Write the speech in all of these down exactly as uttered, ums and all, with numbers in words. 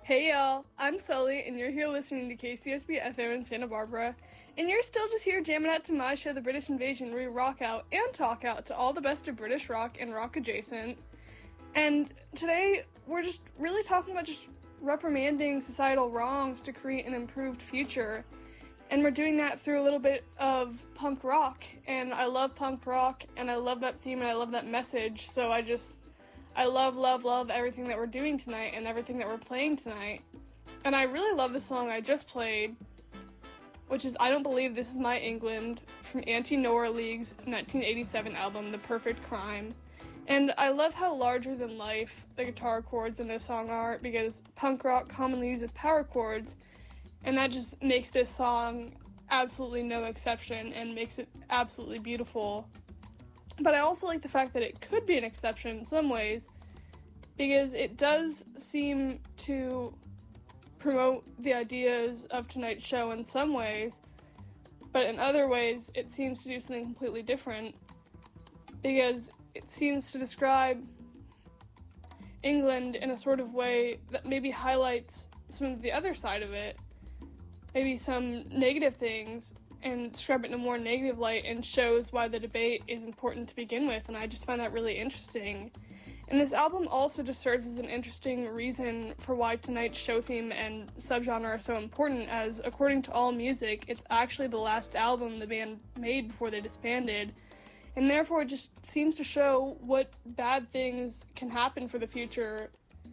Hey y'all, I'm Sully, and you're here listening to K C S B F M in Santa Barbara, and you're still just here jamming out to my show, The British Invasion, where we rock out and talk out to all the best of British rock and rock adjacent. And today, we're just really talking about just reprimanding societal wrongs to create an improved future. And we're doing that through a little bit of punk rock, and I love punk rock, and I love that theme, and I love that message, so I just... I love, love, love everything that we're doing tonight and everything that we're playing tonight. And I really love the song I just played, which is I Don't Believe This Is My England, from Anti-Nowhere League's nineteen eighty-seven album, The Perfect Crime. And I love how larger than life the guitar chords in this song are, because punk rock commonly uses power chords, and that just makes this song absolutely no exception and makes it absolutely beautiful. But I also like the fact that it could be an exception in some ways, because it does seem to promote the ideas of tonight's show in some ways, but in other ways it seems to do something completely different, because it seems to describe England in a sort of way that maybe highlights some of the other side of it, maybe some negative things, and describe it in a more negative light, and shows why the debate is important to begin with, and I just find that really interesting. And this album also just serves as an interesting reason for why tonight's show theme and subgenre are so important, as according to AllMusic, it's actually the last album the band made before they disbanded, and therefore it just seems to show what bad things can happen for the future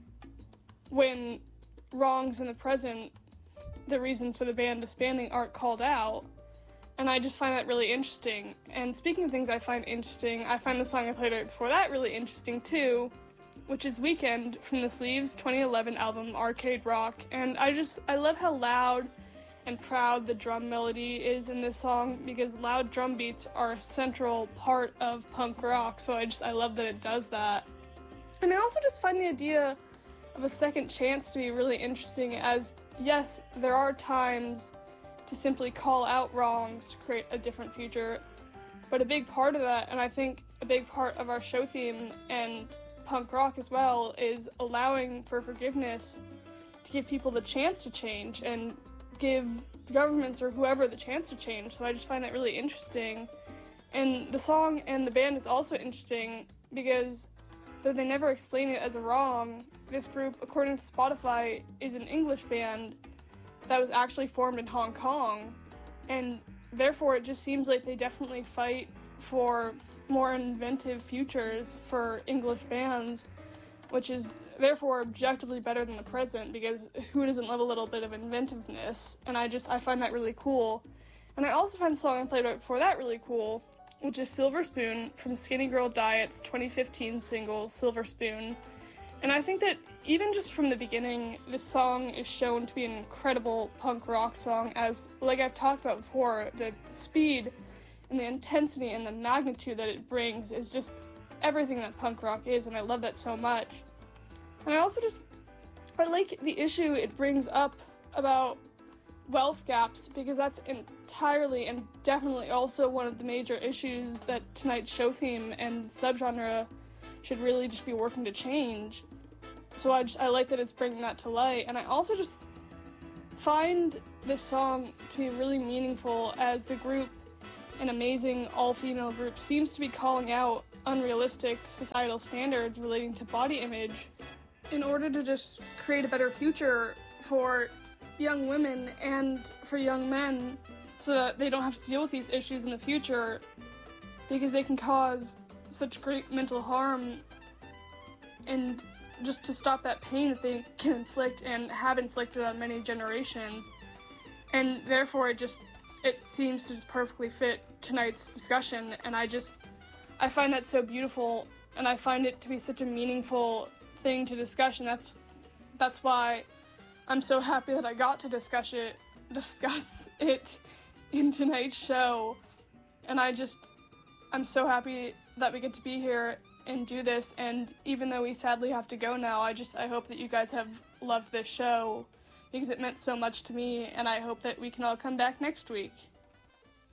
when wrongs in the present, the reasons for the band disbanding, aren't called out. And I just find that really interesting. And speaking of things I find interesting, I find the song I played right before that really interesting too, which is Weekend from the Sleeves' twenty eleven album Arcade Rock. And I just, I love how loud and proud the drum melody is in this song, because loud drum beats are a central part of punk rock, so I just, I love that it does that. And I also just find the idea of a second chance to be really interesting, as yes, there are times to simply call out wrongs to create a different future. But a big part of that, and I think a big part of our show theme and punk rock as well, is allowing for forgiveness to give people the chance to change and give governments or whoever the chance to change. So I just find that really interesting. And the song and the band is also interesting because though they never explain it as a wrong, this group, according to Spotify, is an English band that was actually formed in Hong Kong, and therefore it just seems like they definitely fight for more inventive futures for English bands, which is therefore objectively better than the present, because who doesn't love a little bit of inventiveness? And I just, I find that really cool. And I also find the song I played right before that really cool, which is Silver Spoon from Skinny Girl Diet's twenty fifteen single, Silver Spoon. And I think that even just from the beginning, this song is shown to be an incredible punk rock song, as, like I've talked about before, the speed and the intensity and the magnitude that it brings is just everything that punk rock is, and I love that so much. And I also just, I like the issue it brings up about wealth gaps, because that's entirely and definitely also one of the major issues that tonight's show theme and subgenre should really just be working to change. So I just, I like that it's bringing that to light, and I also just find this song to be really meaningful, as the group, an amazing all-female group, seems to be calling out unrealistic societal standards relating to body image in order to just create a better future for young women and for young men, so that they don't have to deal with these issues in the future, because they can cause such great mental harm, and just to stop that pain that they can inflict and have inflicted on many generations. And therefore it just, it seems to just perfectly fit tonight's discussion, and I just, I find that so beautiful, and I find it to be such a meaningful thing to discuss, and that's, that's why I'm so happy that I got to discuss it, discuss it in tonight's show, and I just, I'm so happy that we get to be here and do this, and even though we sadly have to go now, I just, I hope that you guys have loved this show, because it meant so much to me, and I hope that we can all come back next week.